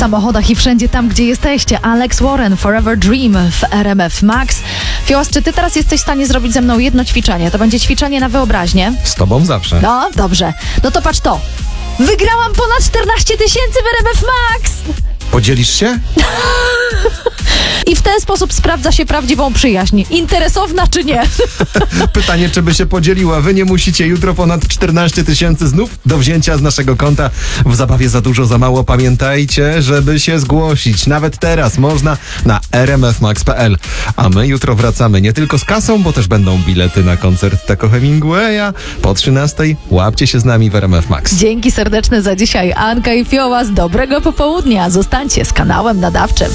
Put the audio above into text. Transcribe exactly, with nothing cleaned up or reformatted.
samochodach i wszędzie tam, gdzie jesteście. Alex Warren, Forever Dream w R M F Max. Fiołas, czy ty teraz jesteś w stanie zrobić ze mną jedno ćwiczenie? To będzie ćwiczenie na wyobraźnię. Z tobą zawsze. No, dobrze. No to patrz to. Wygrałam ponad czternaście tysięcy w R M F Max! Podzielisz się? I w ten sposób sprawdza się prawdziwą przyjaźń. Interesowna czy nie? Pytanie, czy by się podzieliła. Wy nie musicie. Jutro ponad czternaście tysięcy znów do wzięcia z naszego konta. W zabawie za dużo, za mało. Pamiętajcie, żeby się zgłosić. Nawet teraz można na r m f max kropka p l. A my jutro wracamy nie tylko z kasą, bo też będą bilety na koncert Taco Hemingwaya. Po trzynastej łapcie się z nami w R M F Max. Dzięki serdeczne za dzisiaj. Anka i Fiołas, dobrego popołudnia. Zostańcie z kanałem nadawczym.